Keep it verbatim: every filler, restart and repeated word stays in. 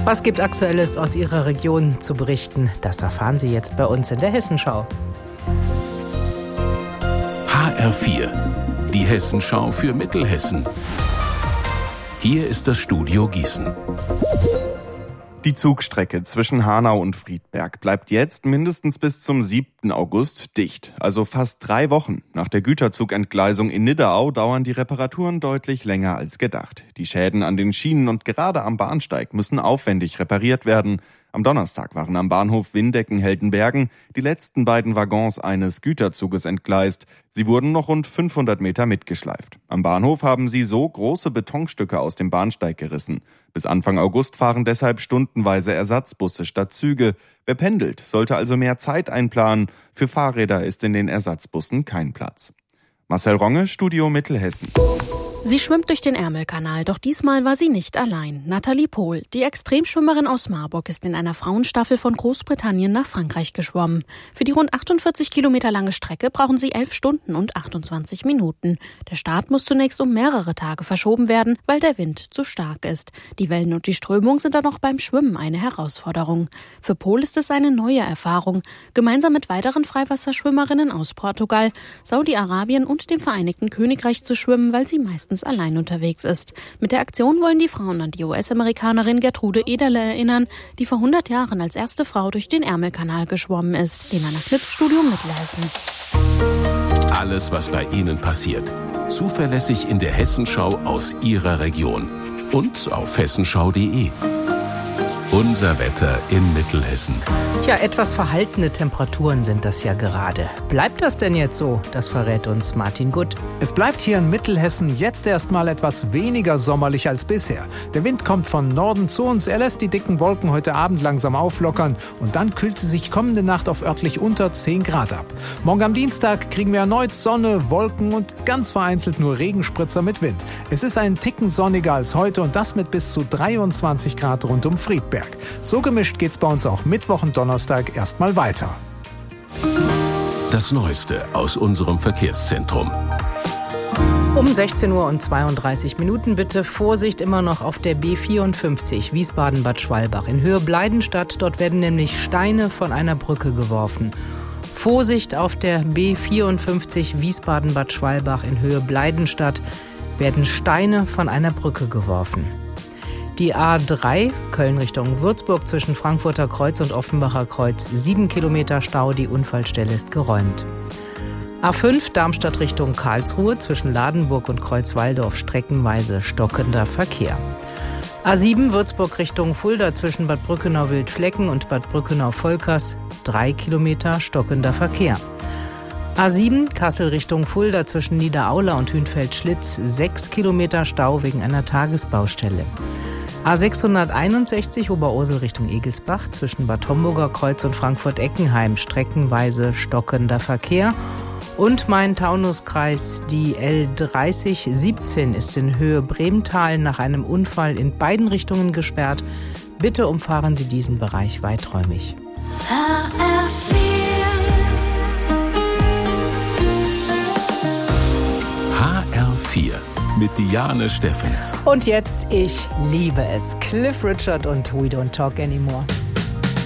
Was gibt Aktuelles aus Ihrer Region zu berichten? Das erfahren Sie jetzt bei uns in der Hessenschau. H R vier, die Hessenschau für Mittelhessen. Hier ist das Studio Gießen. Die Zugstrecke zwischen Hanau und Friedberg bleibt jetzt mindestens bis zum siebten August dicht, also fast drei Wochen. Nach der Güterzugentgleisung in Nidderau dauern die Reparaturen deutlich länger als gedacht. Die Schäden an den Schienen und gerade am Bahnsteig müssen aufwendig repariert werden. Am Donnerstag waren am Bahnhof Windecken-Heldenbergen die letzten beiden Waggons eines Güterzuges entgleist. Sie wurden noch rund fünfhundert Meter mitgeschleift. Am Bahnhof haben sie so große Betonstücke aus dem Bahnsteig gerissen. Bis Anfang August fahren deshalb stundenweise Ersatzbusse statt Züge. Wer pendelt, sollte also mehr Zeit einplanen. Für Fahrräder ist in den Ersatzbussen kein Platz. Marcel Ronge, Studio Mittelhessen. Sie schwimmt durch den Ärmelkanal, doch diesmal war sie nicht allein. Nathalie Pohl, die Extremschwimmerin aus Marburg, ist in einer Frauenstaffel von Großbritannien nach Frankreich geschwommen. Für die rund achtundvierzig Kilometer lange Strecke brauchen sie elf Stunden und achtundzwanzig Minuten. Der Start muss zunächst um mehrere Tage verschoben werden, weil der Wind zu stark ist. Die Wellen und die Strömung sind dann auch beim Schwimmen eine Herausforderung. Für Pohl ist es eine neue Erfahrung, gemeinsam mit weiteren Freiwasserschwimmerinnen aus Portugal, Saudi-Arabien und dem Vereinigten Königreich zu schwimmen, weil sie meistens allein unterwegs ist. Mit der Aktion wollen die Frauen an die U S-Amerikanerin Gertrude Ederle erinnern, die vor hundert Jahren als erste Frau durch den Ärmelkanal geschwommen ist. Lena Knipp, Studio Mittelhessen. Alles, was bei Ihnen passiert, zuverlässig in der Hessenschau aus Ihrer Region und auf hessenschau punkt de. Unser Wetter in Mittelhessen. Ja, etwas verhaltene Temperaturen sind das ja gerade. Bleibt das denn jetzt so? Das verrät uns Martin Gutt. Es bleibt hier in Mittelhessen jetzt erstmal etwas weniger sommerlich als bisher. Der Wind kommt von Norden zu uns, er lässt die dicken Wolken heute Abend langsam auflockern und dann kühlt es sich kommende Nacht auf örtlich unter zehn Grad ab. Morgen am Dienstag kriegen wir erneut Sonne, Wolken und ganz vereinzelt nur Regenspritzer mit Wind. Es ist ein Ticken sonniger als heute und das mit bis zu dreiundzwanzig Grad rund um Friedberg. So gemischt geht's bei uns auch Mittwoch und Donnerstag erstmal weiter. Das Neueste aus unserem Verkehrszentrum. Um sechzehn Uhr und zweiunddreißig Minuten bitte Vorsicht immer noch auf der B vierundfünfzig Wiesbaden-Bad Schwalbach in Höhe Bleidenstadt. Dort werden nämlich Steine von einer Brücke geworfen. Vorsicht auf der B vierundfünfzig Wiesbaden-Bad Schwalbach in Höhe Bleidenstadt werden Steine von einer Brücke geworfen. Die A drei, Köln Richtung Würzburg zwischen Frankfurter Kreuz und Offenbacher Kreuz, sieben Kilometer Stau, die Unfallstelle ist geräumt. A fünf, Darmstadt Richtung Karlsruhe zwischen Ladenburg und Kreuzwaldorf, streckenweise stockender Verkehr. A sieben, Würzburg Richtung Fulda zwischen Bad Brückenau-Wildflecken und Bad Brückenau-Volkers, drei Kilometer stockender Verkehr. A sieben, Kassel Richtung Fulda zwischen Niederaula und Hünfeld-Schlitz, sechs Kilometer Stau wegen einer Tagesbaustelle. A sechshunderteinundsechzig Oberursel Richtung Egelsbach zwischen Bad Homburger Kreuz und Frankfurt-Eckenheim, streckenweise stockender Verkehr. Und Main-Taunus-Kreis, die L dreißig siebzehn ist in Höhe Bremtal nach einem Unfall in beiden Richtungen gesperrt. Bitte umfahren Sie diesen Bereich weiträumig. H R vier H R vier mit Diane Steffens. Und jetzt, ich liebe es. Cliff Richard und We Don't Talk Anymore.